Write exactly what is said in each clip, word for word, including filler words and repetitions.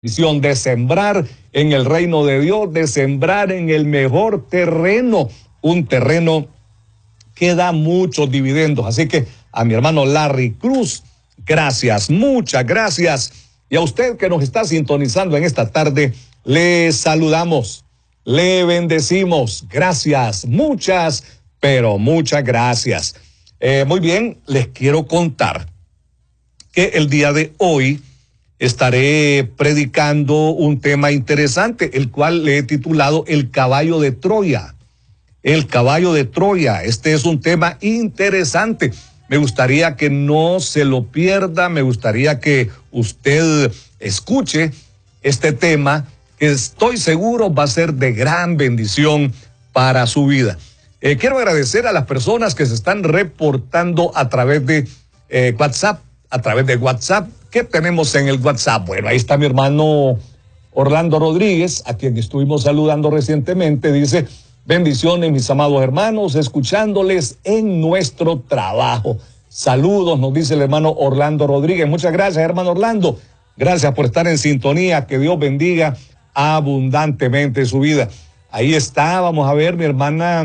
Visión de sembrar en el reino de Dios, de sembrar en el mejor terreno, un terreno que da muchos dividendos. Así que a mi hermano Larry Cruz, gracias, muchas gracias. Y a usted que nos está sintonizando en esta tarde, le saludamos, le bendecimos. Gracias, muchas, pero muchas gracias. Eh, muy bien, les quiero contar que el día de hoy estaré predicando un tema interesante, el cual le he titulado El caballo de Troya. El caballo de Troya. Este es un tema interesante. Me gustaría que no se lo pierda, me gustaría que usted escuche este tema, que estoy seguro va a ser de gran bendición para su vida. Eh, quiero agradecer a las personas que se están reportando a través de eh, WhatsApp, a través de WhatsApp. ¿Qué tenemos en el WhatsApp? Bueno, ahí está mi hermano Orlando Rodríguez, a quien estuvimos saludando recientemente. Dice: bendiciones, mis amados hermanos, escuchándoles en nuestro trabajo. Saludos, nos dice el hermano Orlando Rodríguez. Muchas gracias, hermano Orlando. Gracias por estar en sintonía. Que Dios bendiga abundantemente su vida. Ahí está, vamos a ver, mi hermana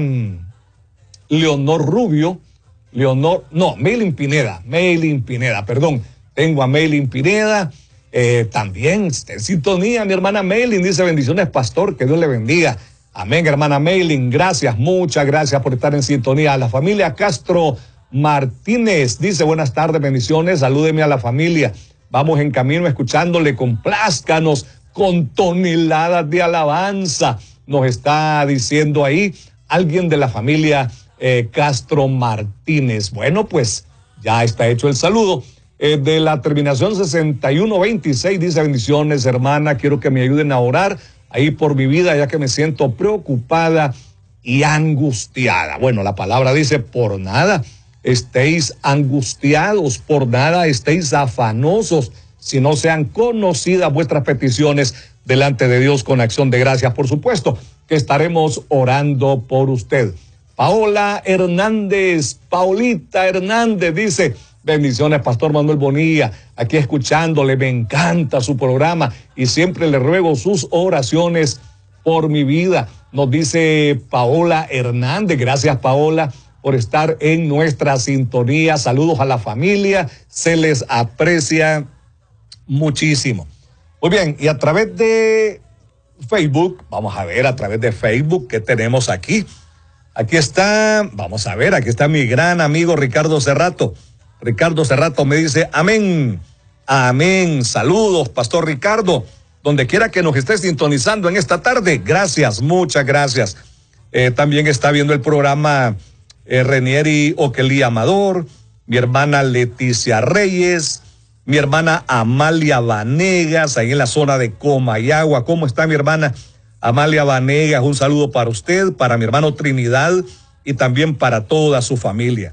Leonor Rubio. Leonor, no, Meilin Pineda, Meilin Pineda, perdón. Tengo a Meilin Pineda, eh, también está en sintonía, mi hermana Meilin, dice: bendiciones, pastor, que Dios le bendiga. Amén, hermana Meilin, gracias, muchas gracias por estar en sintonía. A la familia Castro Martínez, dice: buenas tardes, bendiciones, salúdeme a la familia. Vamos en camino escuchándole, complázcanos con toneladas de alabanza. Nos está diciendo ahí alguien de la familia eh, Castro Martínez. Bueno, pues ya está hecho el saludo. Eh, de la terminación sesenta y uno veintiséis, dice: bendiciones, hermana, quiero que me ayuden a orar ahí por mi vida, ya que me siento preocupada y angustiada. Bueno, la palabra dice: por nada estéis angustiados, por nada estéis afanosos, si no sean conocidas vuestras peticiones delante de Dios con acción de gracias. Por supuesto que estaremos orando por usted. Paola Hernández, Paulita Hernández, dice: bendiciones, pastor Manuel Bonilla, aquí escuchándole, me encanta su programa y siempre le ruego sus oraciones por mi vida. Nos dice Paola Hernández. Gracias, Paola, por estar en nuestra sintonía. Saludos a la familia, se les aprecia muchísimo. Muy bien, y a través de Facebook, vamos a ver a través de Facebook qué tenemos aquí. Aquí está, vamos a ver, aquí está mi gran amigo Ricardo Cerrato. Ricardo Cerrato me dice: amén, amén. Saludos, pastor Ricardo, donde quiera que nos esté sintonizando en esta tarde. Gracias, muchas gracias. Eh, también está viendo el programa eh, Renieri Oquelí Amador, mi hermana Leticia Reyes, mi hermana Amalia Vanegas, ahí en la zona de Comayagua. ¿Cómo está mi hermana Amalia Vanegas? Un saludo para usted, para mi hermano Trinidad y también para toda su familia.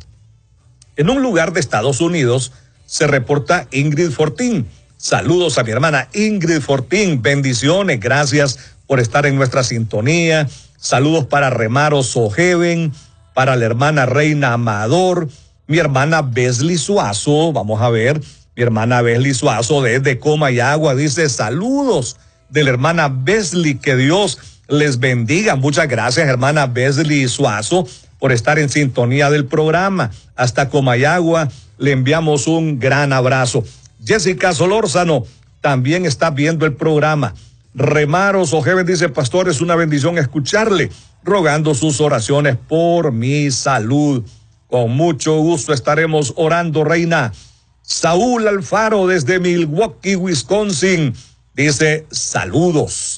En un lugar de Estados Unidos se reporta Ingrid Fortín. Saludos a mi hermana Ingrid Fortín. Bendiciones, gracias por estar en nuestra sintonía. Saludos para Remaro Sojeven, para la hermana Reina Amador, mi hermana Besly Suazo. Vamos a ver, mi hermana Besly Suazo desde Comayagua dice: saludos de la hermana Besly, que Dios les bendiga. Muchas gracias, hermana Besly Suazo, por estar en sintonía del programa. Hasta Comayagua le enviamos un gran abrazo. Jessica Solórzano también está viendo el programa. Remaro Sojeven dice: pastor, es una bendición escucharle, rogando sus oraciones por mi salud. Con mucho gusto estaremos orando, reina. Saúl Alfaro desde Milwaukee, Wisconsin, dice: saludos,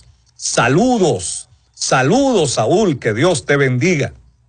saludos, saludos, Saúl, que Dios te bendiga.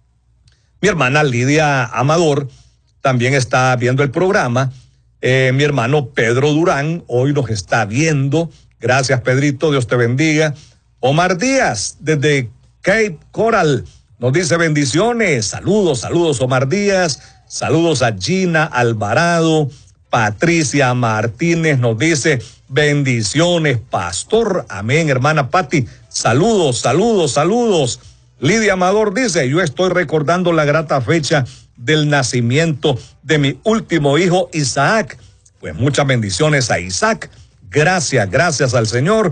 Mi hermana Lidia Amador también está viendo el programa. Eh, mi hermano Pedro Durán hoy nos está viendo. Gracias, Pedrito, Dios te bendiga. Omar Díaz desde Cape Coral nos dice: bendiciones, saludos, saludos, Omar Díaz. Saludos a Gina Alvarado. Patricia Martínez nos dice: bendiciones, pastor. Amén, hermana Pati. Saludos, saludos, saludos. Lidia Amador dice: yo estoy recordando la grata fecha del nacimiento de mi último hijo Isaac. Pues muchas bendiciones a Isaac. Gracias, gracias al Señor